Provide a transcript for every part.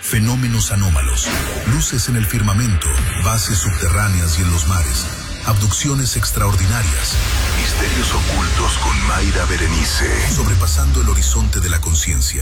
fenómenos anómalos, luces en el firmamento, bases subterráneas y en los mares, abducciones extraordinarias, misterios ocultos con Mayra Berenice, sobrepasando el horizonte de la conciencia.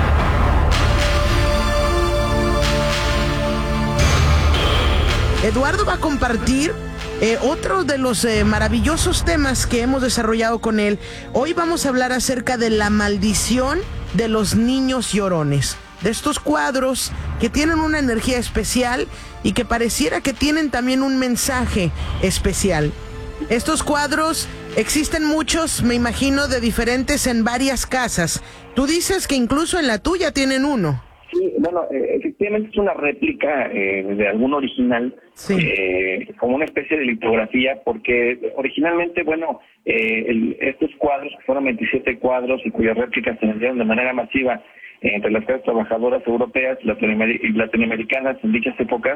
Eduardo va a compartir otro de los maravillosos temas que hemos desarrollado con él. Hoy vamos a hablar acerca de la maldición de los niños llorones, de estos cuadros que tienen una energía especial y que pareciera que tienen también un mensaje especial. Estos cuadros existen muchos, me imagino, de diferentes en varias casas. Tú dices que incluso en la tuya tienen uno. Sí, bueno, efectivamente es una réplica de algún original, sí. Como una especie de litografía, porque originalmente, estos cuadros, que fueron 27 cuadros y cuyas réplicas se vendieron de manera masiva entre las clases trabajadoras europeas y latinoamericanas en dichas épocas,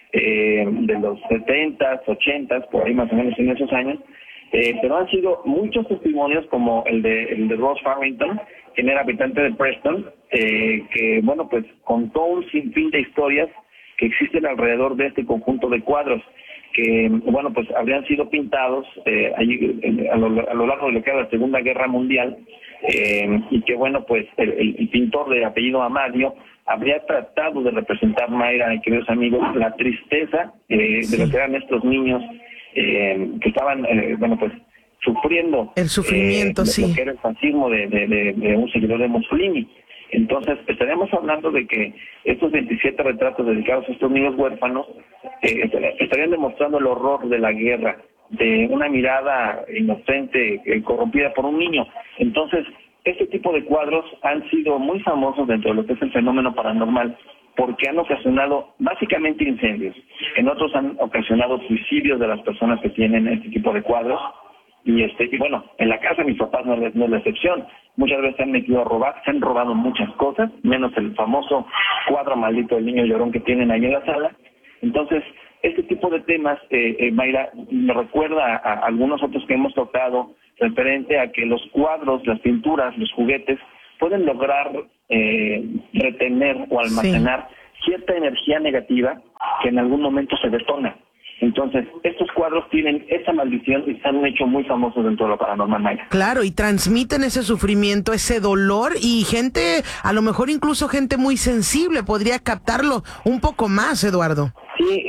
de los 70s, 80s, por ahí más o menos en esos años, pero han sido muchos testimonios como el de Ross Farrington, quien era habitante de Preston, que contó un sinfín de historias que existen alrededor de este conjunto de cuadros, que habrían sido pintados a lo largo de lo que era la Segunda Guerra Mundial, y que el pintor de apellido Amadio habría tratado de representar, Mayra y queridos amigos, la tristeza de lo que eran estos niños que estaban sufriendo el sufrimiento, lo que era el fascismo de un seguidor de Mussolini. Entonces estaríamos hablando de que estos 27 retratos dedicados a estos niños huérfanos estarían demostrando el horror de la guerra, de una mirada inocente corrompida por un niño. Entonces este tipo de cuadros han sido muy famosos dentro de lo que es el fenómeno paranormal, porque han ocasionado básicamente incendios. En otros han ocasionado suicidios de las personas que tienen este tipo de cuadros. Y en la casa de mis papás no es la excepción. Muchas veces se han metido a robar, se han robado muchas cosas, menos el famoso cuadro maldito del niño llorón que tienen ahí en la sala. Entonces, este tipo de temas, Mayra, me recuerda a algunos otros que hemos tocado, referente a que los cuadros, las pinturas, los juguetes, pueden lograr retener o almacenar cierta energía negativa que en algún momento se detona. Entonces, estos cuadros tienen esa maldición y se han hecho muy famosos dentro de lo paranormal, Mayra. Claro, y transmiten ese sufrimiento, ese dolor, y gente, a lo mejor incluso gente muy sensible podría captarlo un poco más, Eduardo. Sí,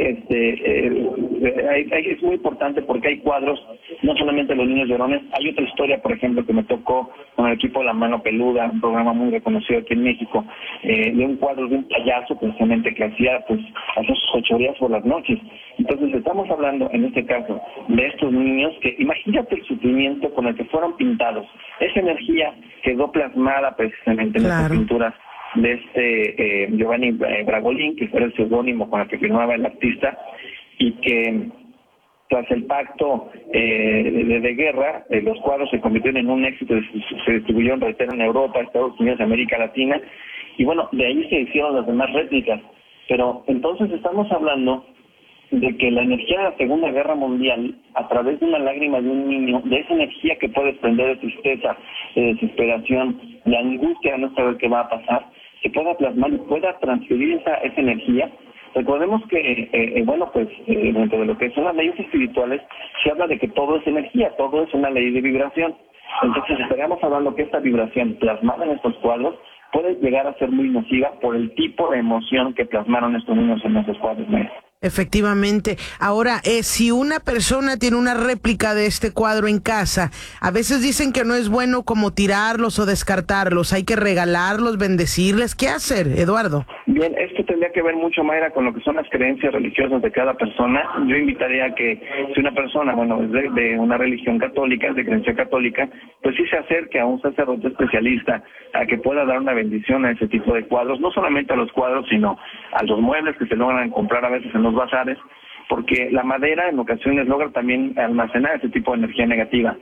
es muy importante porque hay cuadros, no solamente los niños llorones, hay otra historia, por ejemplo, que me tocó con el equipo La Mano Peluda, un programa muy reconocido aquí en México, de un cuadro de un payaso precisamente que hacía sus fechorías por las noches. Entonces estamos hablando en este caso de estos niños que, imagínate el sufrimiento con el que fueron pintados, esa energía quedó plasmada precisamente en estas pinturas de Giovanni Bragolin, que fue el seudónimo con el que firmaba el artista, y que tras el pacto de guerra, los cuadros se convirtieron en un éxito, se distribuyeron en Europa, Estados Unidos, América Latina, y de ahí se hicieron las demás réplicas. Pero entonces estamos hablando de que la energía de la Segunda Guerra Mundial, a través de una lágrima de un niño, de esa energía que puede desprender de tristeza, de desesperación, de angustia de no saber qué va a pasar, se pueda plasmar y pueda transferir esa energía. Recordemos que, dentro de lo que son las leyes espirituales, se habla de que todo es energía, todo es una ley de vibración. Entonces estaríamos hablando que esta vibración plasmada en estos cuadros puede llegar a ser muy nociva por el tipo de emoción que plasmaron estos niños en esos cuadros. Efectivamente. Ahora, si una persona tiene una réplica de este cuadro en casa, a veces dicen que no es bueno como tirarlos o descartarlos, hay que regalarlos, bendecirles. ¿Qué hacer, Eduardo? Bien, esto tendría que ver mucho, Mayra, con lo que son las creencias religiosas de cada persona. Yo invitaría a que si una persona, es de una religión católica, de creencia católica, pues sí se acerque a un sacerdote especialista a que pueda dar una bendición a ese tipo de cuadros, no solamente a los cuadros, sino a los muebles que se logran comprar a veces en los bazares, porque la madera en ocasiones logra también almacenar ese tipo de energía negativa.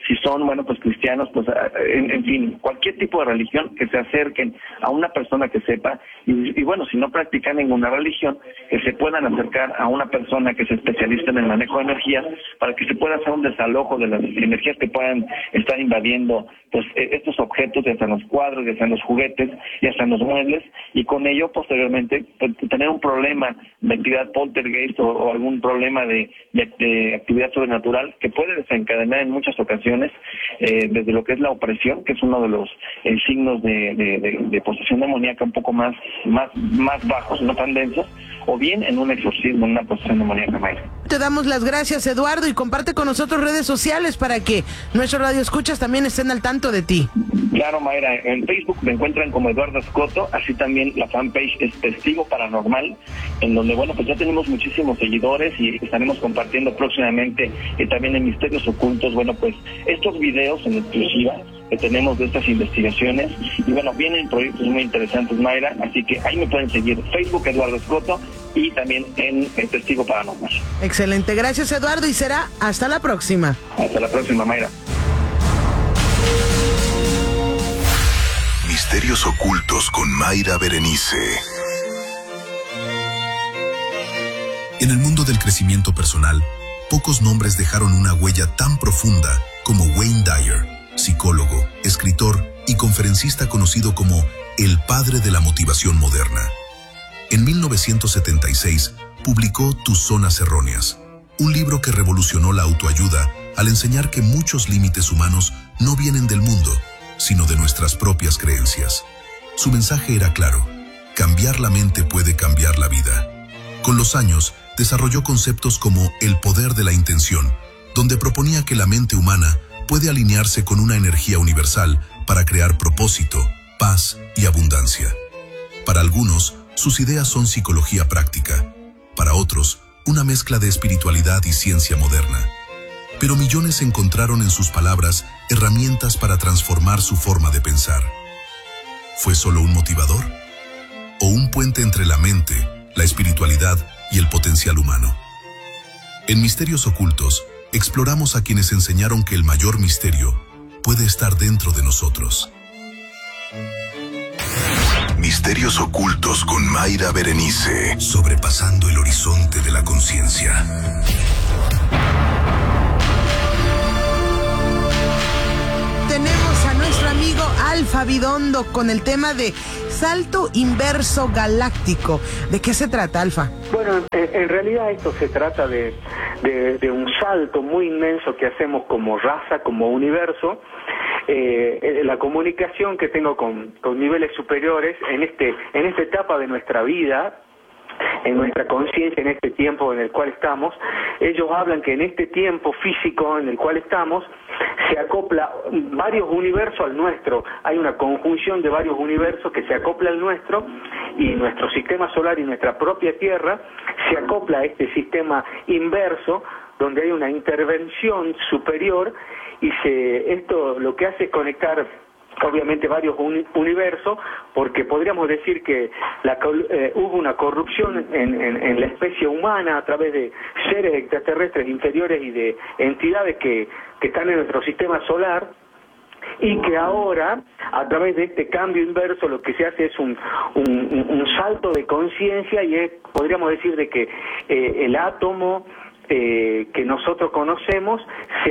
si son, bueno, pues cristianos, pues en fin, cualquier tipo de religión, que se acerquen a una persona que sepa, y bueno, si no practican ninguna religión, que se puedan acercar a una persona que se especialice en el manejo de energías, para que se pueda hacer un desalojo de las energías que puedan estar invadiendo pues estos objetos, ya sean los cuadros, ya sean los juguetes, ya sean los muebles, y con ello posteriormente pues, tener un problema de actividad poltergeist o algún problema de actividad sobrenatural que puede desencadenar en muchas ocasiones desde lo que es la opresión, que es uno de los signos de posesión demoníaca un poco más bajos, no tan densos, o bien en un exorcismo, en una posesión demoníaca, Mayra. Te damos las gracias, Eduardo, y comparte con nosotros redes sociales para que nuestros radioescuchas también estén al tanto de ti. Claro, Mayra, en Facebook me encuentran como Eduardo Escoto, así también la fanpage es Testigo Paranormal, en donde, bueno, pues ya tenemos muchísimos seguidores y estaremos compartiendo próximamente también en Misterios Ocultos, bueno, pues estos videos en exclusiva que tenemos de estas investigaciones, y bueno, vienen proyectos muy interesantes, Mayra, así que ahí me pueden seguir, Facebook Eduardo Escoto, y también en Testigo Paranormal. Excelente, gracias, Eduardo, y será hasta la próxima. Hasta la próxima, Mayra. Misterios Ocultos con Mayra Berenice. En el mundo del crecimiento personal, pocos nombres dejaron una huella tan profunda como Wayne Dyer, psicólogo, escritor y conferencista conocido como el padre de la motivación moderna. En 1976 publicó Tus zonas erróneas, un libro que revolucionó la autoayuda al enseñar que muchos límites humanos no vienen del mundo, sino de nuestras propias creencias. Su mensaje era claro: cambiar la mente puede cambiar la vida. Con los años, desarrolló conceptos como el poder de la intención, donde proponía que la mente humana puede alinearse con una energía universal para crear propósito, paz y abundancia. Para algunos, sus ideas son psicología práctica. Para otros, una mezcla de espiritualidad y ciencia moderna. Pero millones encontraron en sus palabras herramientas para transformar su forma de pensar. ¿Fue solo un motivador? ¿O un puente entre la mente, la espiritualidad y el potencial humano? En Misterios Ocultos, exploramos a quienes enseñaron que el mayor misterio puede estar dentro de nosotros. Misterios Ocultos con Mayra Berenice, sobrepasando el horizonte de la conciencia. Tenemos a nuestro amigo Alfa Bidondo con el tema de salto inverso galáctico. ¿De qué se trata, Alfa? Bueno, en realidad esto se trata de un salto muy inmenso que hacemos como raza, como universo. La comunicación que tengo con niveles superiores en esta etapa de nuestra vida, en nuestra conciencia, en este tiempo en el cual estamos. Ellos hablan que en este tiempo físico en el cual estamos se acopla varios universos al nuestro. Hay una conjunción de varios universos que se acopla al nuestro, y nuestro sistema solar y nuestra propia Tierra se acopla a este sistema inverso, donde hay una intervención superior, y esto lo que hace es conectar obviamente varios universos, porque podríamos decir que hubo una corrupción en la especie humana a través de seres extraterrestres inferiores y de entidades que están en nuestro sistema solar, y que ahora, a través de este cambio inverso, lo que se hace es un salto de conciencia, y podríamos decir de que el átomo que nosotros conocemos se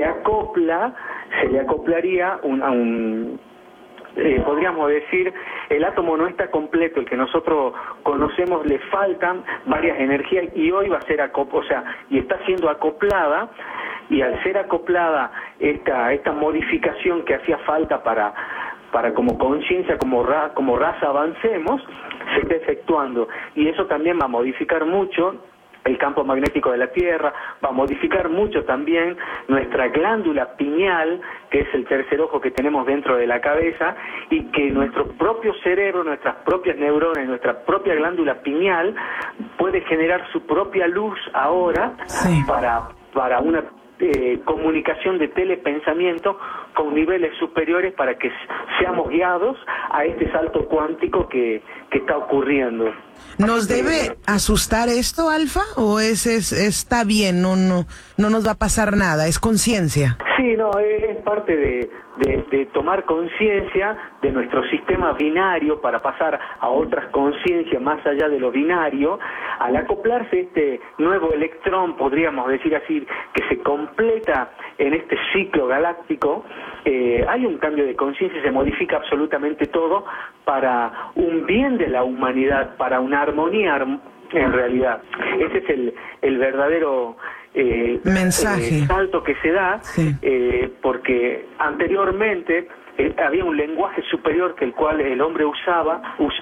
le acoplaría a un podríamos decir, el átomo no está completo, el que nosotros conocemos, le faltan varias energías, y hoy va a ser y está siendo acoplada, y al ser acoplada esta modificación que hacía falta para como conciencia, como raza avancemos, se está efectuando, y eso también va a modificar mucho el campo magnético de la Tierra, va a modificar mucho también nuestra glándula pineal, que es el tercer ojo que tenemos dentro de la cabeza, y que nuestro propio cerebro, nuestras propias neuronas, nuestra propia glándula pineal puede generar su propia luz ahora, sí, para comunicación de telepensamiento con niveles superiores para que seamos guiados a este salto cuántico que está ocurriendo. ¿Nos debe asustar esto, Alfa? ¿O está bien, no nos va a pasar nada? ¿Es conciencia? Sí, no, es parte de tomar conciencia de nuestro sistema binario para pasar a otras conciencias más allá de lo binario. Al acoplarse este nuevo electrón, podríamos decir así, que se completa en este ciclo galáctico, hay un cambio de conciencia, se modifica absolutamente todo para un bien de la humanidad, para una armonía en realidad. Ese es el verdadero mensaje, salto que se da, sí. Porque anteriormente había un lenguaje superior que el cual el hombre usaba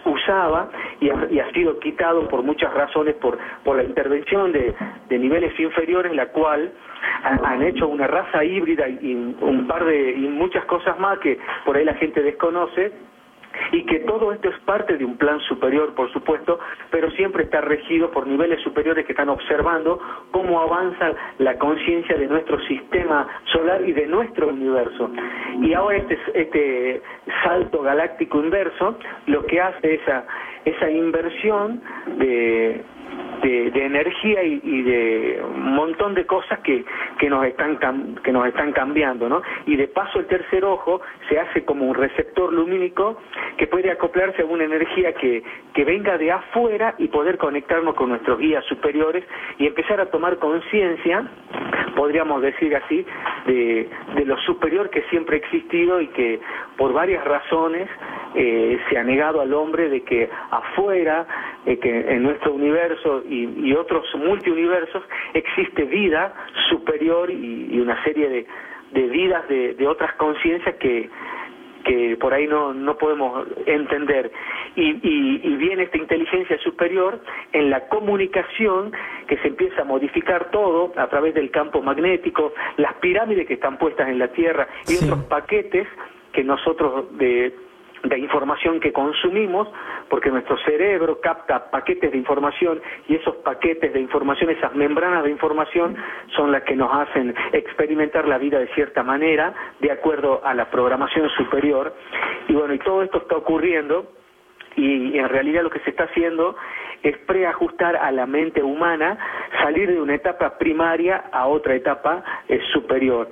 y ha sido quitado por muchas razones, por la intervención de niveles inferiores, la cual han hecho una raza híbrida y muchas cosas más que por ahí la gente desconoce. Y que todo esto es parte de un plan superior, por supuesto, pero siempre está regido por niveles superiores que están observando cómo avanza la conciencia de nuestro sistema solar y de nuestro universo. Y ahora este salto galáctico inverso lo que hace esa inversión de energía y de un montón de cosas que nos están cambiando, ¿no? Y de paso el tercer ojo se hace como un receptor lumínico que puede acoplarse a una energía que venga de afuera y poder conectarnos con nuestros guías superiores y empezar a tomar conciencia, podríamos decir así, de lo superior que siempre ha existido y que por varias razones se ha negado al hombre de que afuera, que en nuestro universo y otros multiuniversos existe vida superior y una serie de vidas de otras conciencias que por ahí no podemos entender. Y viene esta inteligencia superior en la comunicación, que se empieza a modificar todo a través del campo magnético, las pirámides que están puestas en la Tierra y sí. otros paquetes que nosotros de información que consumimos, porque nuestro cerebro capta paquetes de información y esos paquetes de información, esas membranas de información son las que nos hacen experimentar la vida de cierta manera, de acuerdo a la programación superior. Y bueno, y todo esto está ocurriendo y en realidad lo que se está haciendo es preajustar a la mente humana, salir de una etapa primaria a otra etapa superior,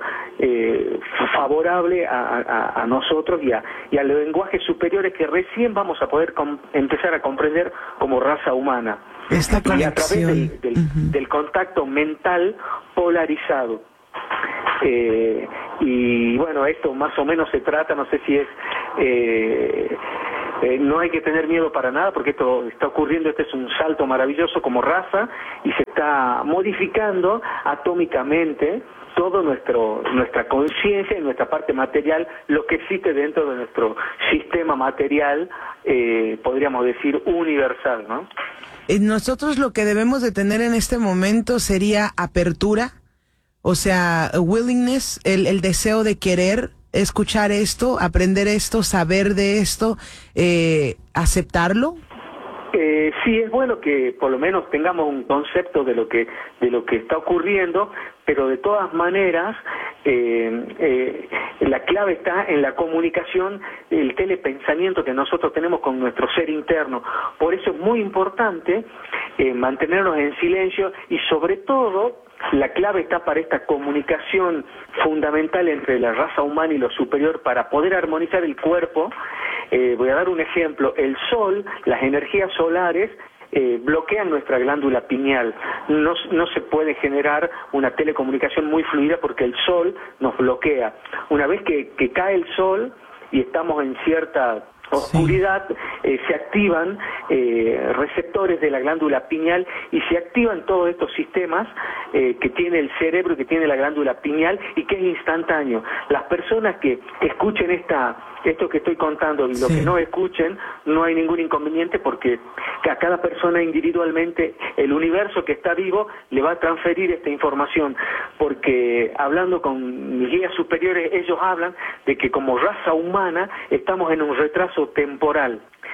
favorable a nosotros y a los lenguajes superiores que recién vamos a poder empezar a comprender como raza humana. Esta conexión. Y a través del contacto mental polarizado. Y bueno, esto más o menos se trata, no sé si es... no hay que tener miedo para nada porque esto está ocurriendo, este es un salto maravilloso como raza y se está modificando atómicamente todo nuestra conciencia y nuestra parte material, lo que existe dentro de nuestro sistema material, podríamos decir universal, ¿no? Nosotros lo que debemos de tener en este momento sería apertura, o sea, willingness, el deseo de querer escuchar esto, aprender esto, saber de esto, aceptarlo. Sí, es bueno que por lo menos tengamos un concepto de lo que está ocurriendo, pero de todas maneras la clave está en la comunicación, el telepensamiento que nosotros tenemos con nuestro ser interno. Por eso es muy importante mantenernos en silencio y sobre todo la clave está para esta comunicación fundamental entre la raza humana y lo superior para poder armonizar el cuerpo. Voy a dar un ejemplo. El sol, las energías solares bloquean nuestra glándula pineal. No se puede generar una telecomunicación muy fluida porque el sol nos bloquea. Una vez que cae el sol y estamos en cierta oscuridad, se activan receptores de la glándula pineal y se activan todos estos sistemas que tiene el cerebro y que tiene la glándula pineal y que es instantáneo. Las personas que escuchen esto que estoy contando y lo que no escuchen, no hay ningún inconveniente porque a cada persona individualmente el universo que está vivo le va a transferir esta información, porque hablando con mis guías superiores ellos hablan de que como raza humana estamos en un retraso temporal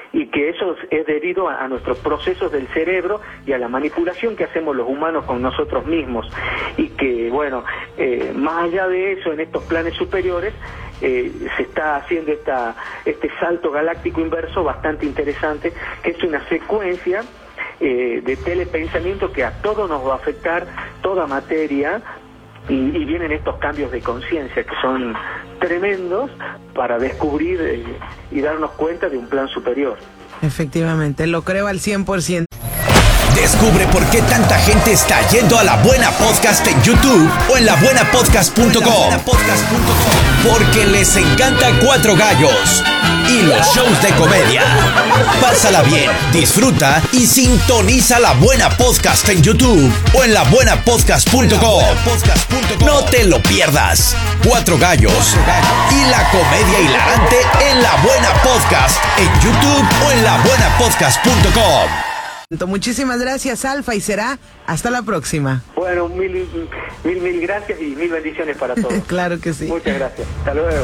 y que eso es debido a nuestros procesos del cerebro y a la manipulación que hacemos los humanos con nosotros mismos, y que bueno, más allá de eso, en estos planes superiores se está haciendo este salto galáctico inverso bastante interesante, que es una secuencia de telepensamiento que a todos nos va a afectar, toda materia, y vienen estos cambios de conciencia que son tremendos para descubrir y darnos cuenta de un plan superior. Efectivamente, lo creo al 100%. Descubre por qué tanta gente está yendo a La Buena Podcast en YouTube o en labuenapodcast.com. Porque les encanta Cuatro Gallos y los shows de comedia. Pásala bien, disfruta y sintoniza La Buena Podcast en YouTube o en labuenapodcast.com. No te lo pierdas. Cuatro Gallos y la comedia hilarante en La Buena Podcast en YouTube o en labuenapodcast.com. Muchísimas gracias, Alfa, y será hasta la próxima. Bueno, mil gracias y mil bendiciones para todos. Claro que sí. Muchas gracias. Hasta luego.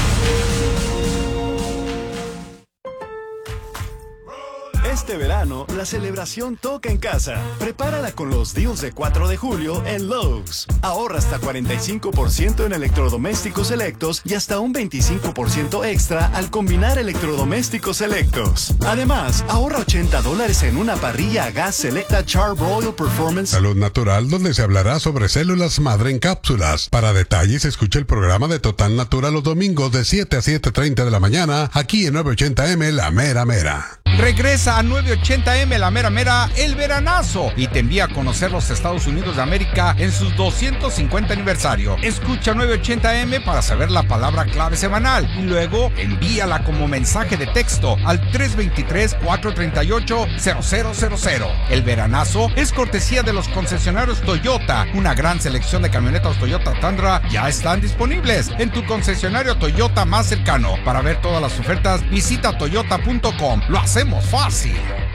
Este verano, la celebración toca en casa. Prepárala con los deals de 4 de julio en Lowe's. Ahorra hasta 45% en electrodomésticos selectos y hasta un 25% extra al combinar electrodomésticos selectos. Además, ahorra $80 en una parrilla a gas selecta Char-Broil Performance. Salud Natural, donde se hablará sobre células madre en cápsulas. Para detalles, escucha el programa de Total Natural los domingos de 7 a 7:30 de la mañana, aquí en 980M La Mera Mera. Regresa a 980M La Mera Mera el veranazo y te envía a conocer los Estados Unidos de América en sus 250 aniversario. Escucha 980M para saber la palabra clave semanal y luego envíala como mensaje de texto al 323-438-0000. El veranazo es cortesía de los concesionarios Toyota. Una gran selección de camionetas Toyota Tundra ya están disponibles en tu concesionario Toyota más cercano. Para ver todas las ofertas, visita toyota.com. Lo hacemos fácil.